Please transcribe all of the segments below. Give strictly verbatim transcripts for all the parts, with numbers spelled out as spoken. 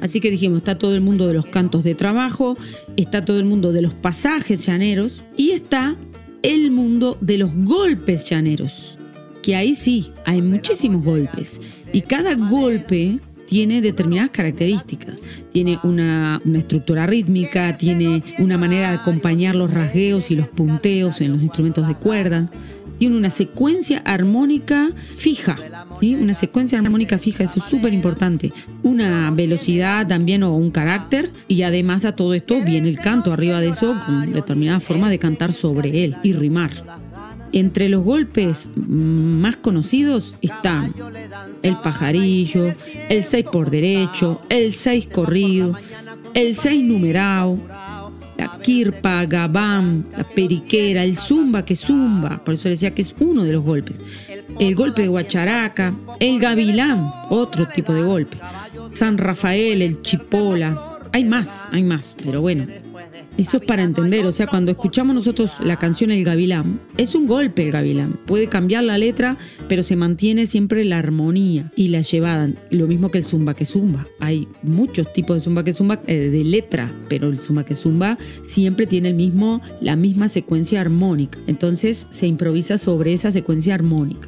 Así que dijimos, está todo el mundo de los cantos de trabajo, está todo el mundo de los pasajes llaneros y está el mundo de los golpes llaneros, que ahí sí, hay muchísimos golpes y cada golpe tiene determinadas características. Tiene una, una estructura rítmica, tiene una manera de acompañar los rasgueos y los punteos en los instrumentos de cuerda. Tiene una secuencia armónica fija, ¿sí? Una secuencia armónica fija, eso es súper importante. Una velocidad también o un carácter, y además a todo esto viene el canto arriba de eso con determinada forma de cantar sobre él y rimar. Entre los golpes más conocidos están el pajarillo, el seis por derecho, el seis corrido, el seis numerado, la quirpa, gabán, la periquera, el zumba que zumba, por eso decía que es uno de los golpes. El golpe de guacharaca, el gavilán, otro tipo de golpe. San Rafael, el chipola, hay más, hay más, pero bueno. Eso es para entender, o sea, cuando escuchamos nosotros la canción El Gavilán, es un golpe el gavilán. Puede cambiar la letra, pero se mantiene siempre la armonía y la llevada. Lo mismo que el zumba que zumba. Hay muchos tipos de zumba que zumba eh, de letra, pero el zumba que zumba siempre tiene el mismo, la misma secuencia armónica. Entonces se improvisa sobre esa secuencia armónica.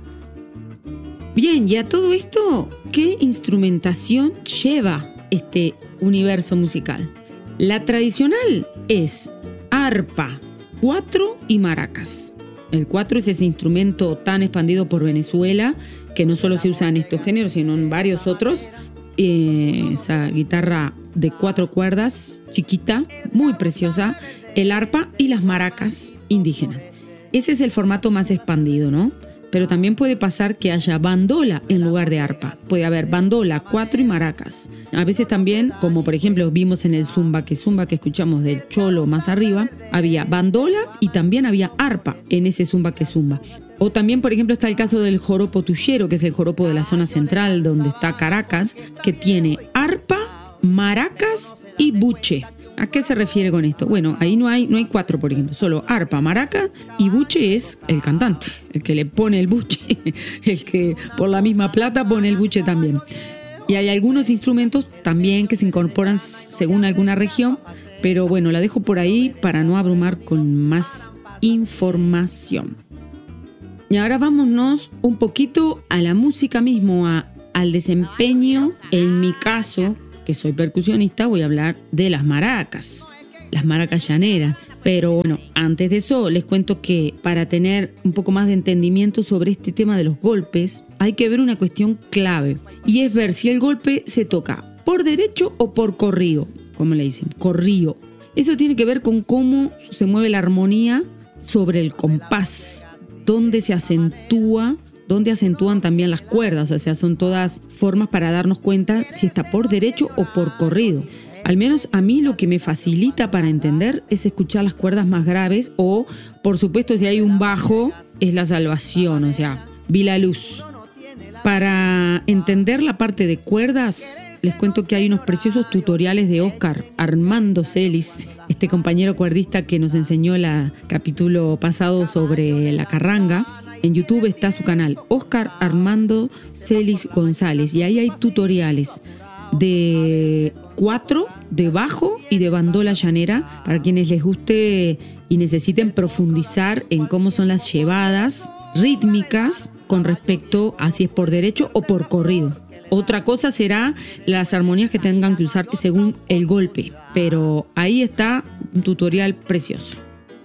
Bien, y a todo esto, ¿qué instrumentación lleva este universo musical? La tradicional es arpa, cuatro y maracas. El cuatro es ese instrumento tan expandido por Venezuela que no solo se usa en estos géneros, sino en varios otros. Eh, esa guitarra de cuatro cuerdas, chiquita, muy preciosa. El arpa y las maracas indígenas. Ese es el formato más expandido, ¿no? Pero también puede pasar que haya bandola en lugar de arpa. Puede haber bandola, cuatro y maracas. A veces también, como por ejemplo vimos en el zumba que zumba que escuchamos del cholo más arriba, había bandola y también había arpa en ese zumba que zumba. O también, por ejemplo, está el caso del joropo tuyero, que es el joropo de la zona central donde está Caracas, que tiene arpa, maracas y buche. ¿A qué se refiere con esto? Bueno, ahí no hay, no hay cuatro, por ejemplo, solo arpa, maraca y buche es el cantante, el que le pone el buche, el que por la misma plata pone el buche también. Y hay algunos instrumentos también que se incorporan según alguna región, pero bueno, la dejo por ahí para no abrumar con más información. Y ahora vámonos un poquito a la música mismo, a, al desempeño, en mi caso, que soy percusionista, voy a hablar de las maracas, las maracas llaneras. Pero bueno, antes de eso les cuento que para tener un poco más de entendimiento sobre este tema de los golpes, hay que ver una cuestión clave, y es ver si el golpe se toca por derecho o por corrido, como le dicen, corrido. Eso tiene que ver con cómo se mueve la armonía sobre el compás, dónde se acentúa, donde acentúan también las cuerdas, o sea, son todas formas para darnos cuenta si está por derecho o por corrido. Al menos a mí lo que me facilita para entender es escuchar las cuerdas más graves o, por supuesto, si hay un bajo, es la salvación, o sea, vi la luz. Para entender la parte de cuerdas, les cuento que hay unos preciosos tutoriales de Oscar Armando Celis, este compañero cuerdista que nos enseñó el capítulo pasado sobre la carranga. En YouTube está su canal, Oscar Armando Celis González, y ahí hay tutoriales de cuatro, de bajo y de bandola llanera para quienes les guste y necesiten profundizar en cómo son las llevadas rítmicas con respecto a si es por derecho o por corrido. Otra cosa será las armonías que tengan que usar según el golpe, pero ahí está un tutorial precioso.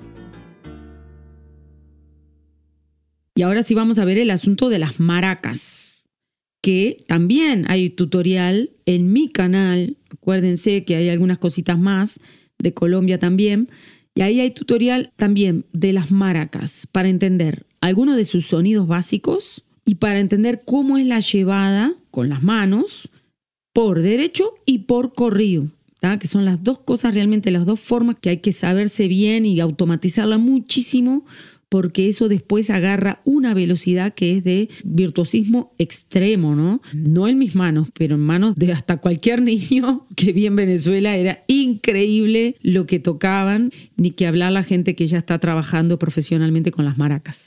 Y ahora sí vamos a ver el asunto de las maracas, que también hay tutorial en mi canal. Acuérdense que hay algunas cositas más de Colombia también. Y ahí hay tutorial también de las maracas para entender algunos de sus sonidos básicos y para entender cómo es la llevada con las manos por derecho y por corrido, ¿tá? Que son las dos cosas realmente, las dos formas que hay que saberse bien y automatizarla muchísimo, porque eso después agarra una velocidad que es de virtuosismo extremo, ¿no? No en mis manos, pero en manos de hasta cualquier niño que vi en Venezuela. Era increíble lo que tocaban, ni que hablar la gente que ya está trabajando profesionalmente con las maracas.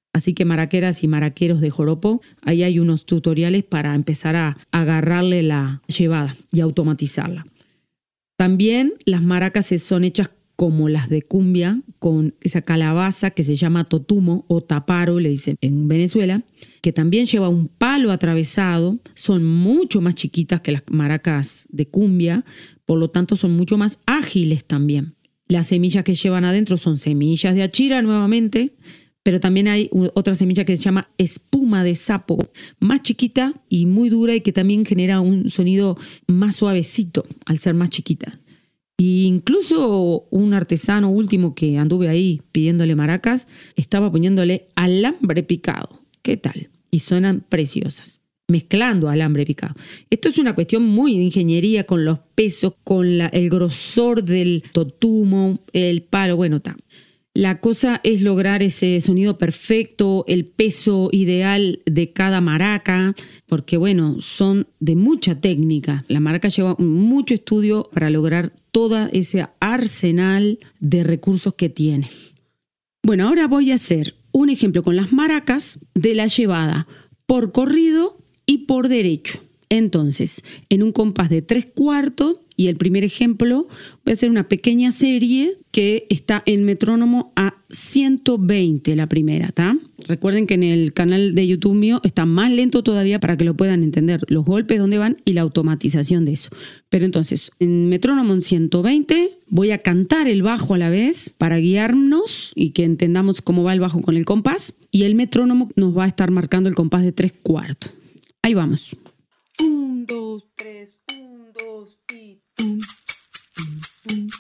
Así que maraqueras y maraqueros de joropo, ahí hay unos tutoriales para empezar a agarrarle la llevada y automatizarla. También las maracas son hechas como las de cumbia, con esa calabaza que se llama totumo o taparo, le dicen en Venezuela, que también lleva un palo atravesado. Son mucho más chiquitas que las maracas de cumbia, por lo tanto son mucho más ágiles también. Las semillas que llevan adentro son semillas de achira nuevamente, pero también hay otra semilla que se llama espuma de sapo, más chiquita y muy dura y que también genera un sonido más suavecito al ser más chiquita. E incluso un artesano último que anduve ahí pidiéndole maracas, estaba poniéndole alambre picado. ¿Qué tal? Y suenan preciosas, mezclando alambre picado. Esto es una cuestión muy de ingeniería con los pesos, con la, el grosor del totumo, el palo, bueno, está. La cosa es lograr ese sonido perfecto, el peso ideal de cada maraca, porque bueno, son de mucha técnica. La maraca lleva mucho estudio para lograr todo ese arsenal de recursos que tiene. Bueno, ahora voy a hacer un ejemplo con las maracas de la llevada por corrido y por derecho. Entonces, en un compás de tres cuartos, y el primer ejemplo, voy a hacer una pequeña serie que está en metrónomo a ciento veinte, la primera, ¿está? Recuerden que en el canal de YouTube mío está más lento todavía para que lo puedan entender, los golpes, dónde van y la automatización de eso. Pero entonces, en metrónomo en ciento veinte, voy a cantar el bajo a la vez para guiarnos y que entendamos cómo va el bajo con el compás. Y el metrónomo nos va a estar marcando el compás de tres cuartos. Ahí vamos. Un, dos, tres, un, dos y... Um, um, um.